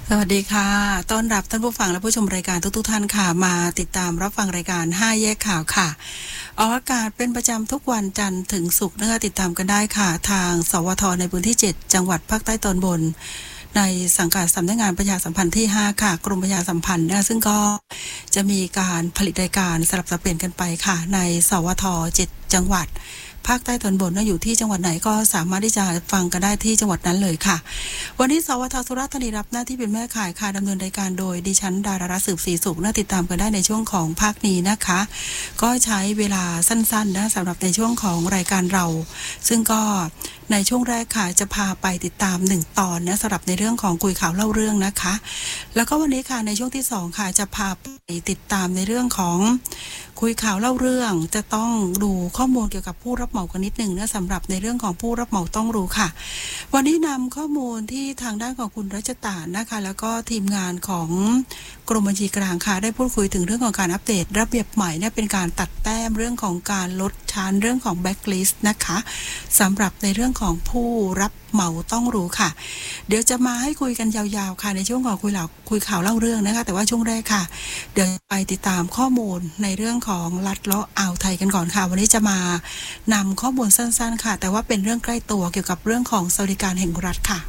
สวัสดีค่ะต้อนรับท่านผู้ฟังและผู้ชมรายการทุกท่านค่ะมาติดตามรับฟังรายการ5แยกข่าวค่ะออกอากาศเป็นประจำทุกวันจันทร์ถึงศุกร์นะคะติดตามกันได้ค่ะทางสวทในพื้นที่7จังหวัดภาคใต้ตอนบนในสังกัดสำนักงานประชาสัมพันธ์ที่5ค่ะกรมประชาสัมพันธ์นะซึ่งก็จะมีการผลิตรายการสลับสับเปลี่ยนกันไปค่ะในสวท7จังหวัดภาคใต้ตอนบนอยู่ที่จังหวัดไหนก็สามารถที่จะฟังกันได้ที่จังหวัดนั้นเลยค่ะวันนี้สวทสุราษฎร์ธานีรับหน้าที่เป็นแม่ข่ายค่ะดำเนินรายการโดยดิฉันดารารัตน์สืบศรีสุขน่าติดตามกันได้ในช่วงของภาคนี้นะคะก็ใช้เวลาสั้นๆนะสำหรับในช่วงของรายการเราซึ่งก็ในช่วงแรกค่ะจะพาไปติดตาม1ตอนนะสำหรับในเรื่องของคุยข่าวเล่าเรื่องนะคะแล้วก็วันนี้ค่ะในช่วงที่2ค่ะจะพาไปติดตามในเรื่องของคุยข่าวเล่าเรื่องจะต้องดูข้อมูลเกี่ยวกับผู้รับเหมากันนิดนึงนะสำหรับในเรื่องของผู้รับเหมาต้องรู้ค่ะวันนี้นำข้อมูลที่ทางด้านของคุณรัชตานะคะแล้วก็ทีมงานของกรมบัญชีกลางค่ะได้พูดคุยถึงเรื่องของการอัปเดตระเบียบใหม่เนี่ยเป็นการตัดแต้มเรื่องของการลดชั้นเรื่องของแบ็คลิสต์นะคะสำหรับในเรื่องของผู้รับเหมาต้องรู้ค่ะเดี๋ยวจะมาให้คุยกันยาวๆค่ะในช่วงของคุยข่าวเล่าเรื่องนะคะแต่ว่าช่วงแรกค่ะเดี๋ยวไปติดตามข้อมูลในเรื่องของลัดเลาะอ่าวไทยกันก่อนค่ะวันนี้จะมานำข้อมูลสั้นๆค่ะแต่ว่าเป็นเรื่องใกล้ตัวเกี่ยวกับเรื่องของสวัสดิการแห่งรัฐค่ะ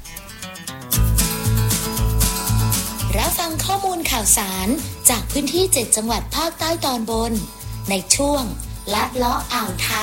รับฟังข้อมูลข่าวสารจากพื้นที่7จังหวัดภาคใต้ตอนบนในช่วงลัดเลาะอ่าวไท